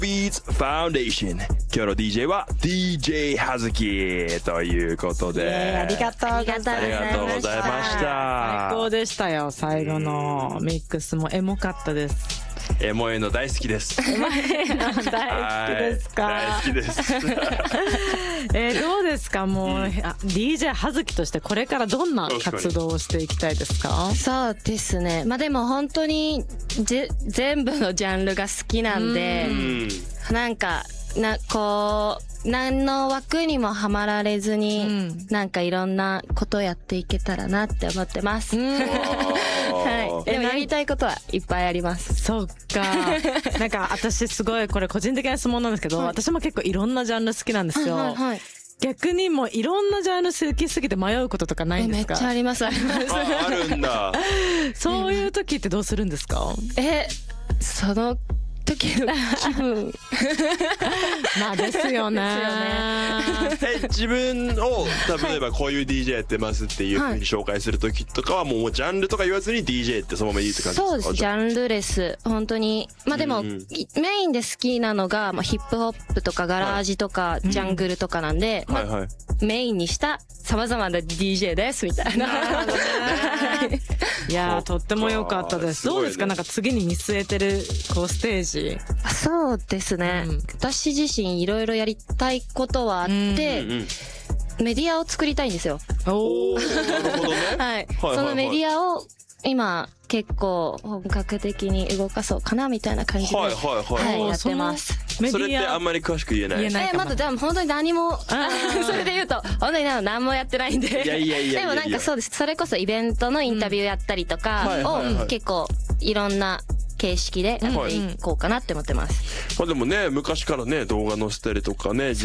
Beats Foundation。今日の DJ は DJ はずきということで、 ありがとうございました。 ありがとうございました。 最高でしたよ。最後のミックスもエモかったです。 エモいの大好きです。 大好きですか。 大好きです。 どうですか、もうDJ はずきとしてこれからどんな活動をしていきたいですか？ そうですね。まあでも本当に全部のジャンルが好きなんで、なんかこう何の枠にもはまられずに、なんかいろんなことをやっていけたらなって思ってます。はい。でもやりたいことはいっぱいあります。 そっか。なんか私すごいこれ個人的な質問なんですけど、私も結構いろんなジャンル好きなんですよ。逆にもういろんなジャンル好きすぎて迷うこととかないんですか？ めっちゃありますあります。 あるんだ。 そういう時ってどうするんですか？ その時の気分まあですよね。 自分を例えばこういう DJ やってますっていう風に紹介する時とかはもうジャンルとか言わずに DJ ってそのままいいって感じですか？ そうです。ジャンルレス本当に。まあでもメインで好きなのがヒップホップとかガラージとかジャングルとかなんで、メインにした様々な DJ ですみたいな。 いやーとっても良かったです。どうですか、なんか次に見据えてるこうステージ。 そうですね。私自身いろいろやりたいことはあって、メディアを作りたいんですよ。 おー、なるほどね。 はい。そのメディアを今結構本格的に動かそうかなみたいな感じで、やってます。 それってあんまり詳しく言えない。 まだでも本当に何もそれで言うと本当に何もやってないんで。でもなんかそうです。それこそイベントのインタビューやったりとかを結構いろんな形式でやっていこうかなって思ってます。 でもね、昔からね動画載せたりとかね。